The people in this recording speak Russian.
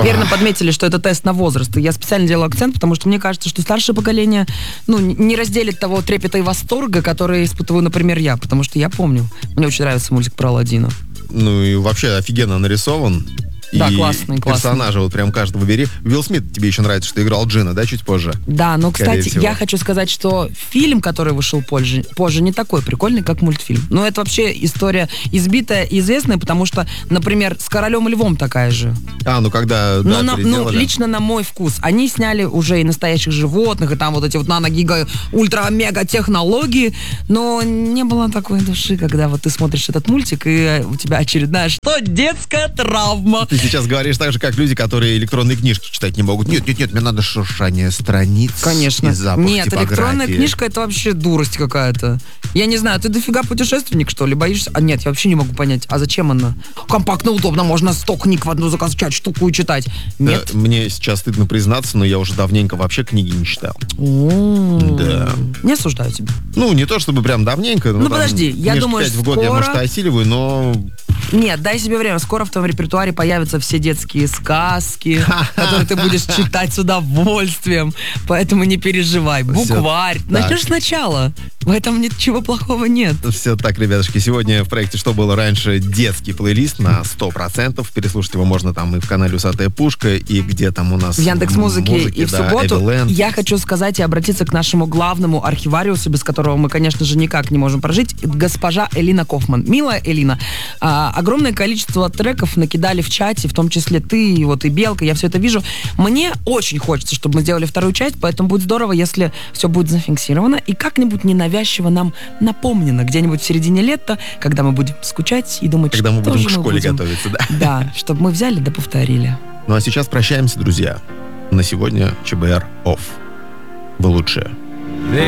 Верно подметили, что это тест на возраст. И я специально делаю акцент, потому что мне кажется, что старшее поколение, не разделит того трепета и восторга, который испытываю, например, я. Потому что я помню. Мне очень нравится мультик про Аладдина. Ну и вообще офигенно нарисован. Да, и классный. Персонажа вот прям каждого бери. Уилл Смит тебе еще нравится, что играл Джина, да, чуть позже? Да, но, кстати, всего. я хочу сказать, что фильм, который вышел позже, не такой прикольный, как мультфильм. Но это вообще история избитая и известная, потому что, например, с «Королем и львом» такая же. Когда, да, переделали. Лично на мой вкус. Они сняли уже и настоящих животных, и там вот эти вот нано-гига ультра-мега технологии, но не было такой души, когда вот ты смотришь этот мультик, и у тебя очередная, что детская травма. Ты сейчас говоришь так же, как люди, которые электронные книжки читать не могут. Нет, мне надо шуршание страниц. Конечно. И запах Нет, типографии. электронная книжка — это вообще дурость какая-то. Я не знаю, ты дофига путешественник, что ли? Боишься? Нет, я вообще не могу понять. А зачем она? Компактно, удобно, можно 100 книг в одну закачать, штуку и читать. Нет? Мне сейчас стыдно признаться, но я уже давненько вообще книги не читал. Да. Не осуждаю тебя. Не то чтобы прям давненько. Подожди, я думаю, 5 в год я, может, осиливаю, но... Нет, дай себе время. Скоро в твоем репертуаре появятся все детские сказки, которые ты будешь читать с удовольствием. Поэтому не переживай. Букварь. Начнешь сначала. В этом ничего плохого нет. Все так, ребятушки. Сегодня в проекте «Что было раньше» детский плейлист на 100%. Переслушать его можно там и в канале «Усатая пушка», и где там у нас... В Яндекс.Музыке и в субботу. Эвиленд. Я хочу сказать и обратиться к нашему главному архивариусу, без которого мы, конечно же, никак не можем прожить. Госпожа Элина Кофман. Милая Элина, огромное количество треков накидали в чате, в том числе ты, и Белка, я все это вижу. Мне очень хочется, чтобы мы сделали вторую часть, поэтому будет здорово, если все будет зафиксировано и как-нибудь ненавязчиво нам напомнено где-нибудь в середине лета, когда мы будем скучать и думать, когда что мы будем же к школе готовиться, да. Да, чтобы мы взяли да повторили. Ну а сейчас прощаемся, друзья. На сегодня ЧБР офф. Вы лучшие.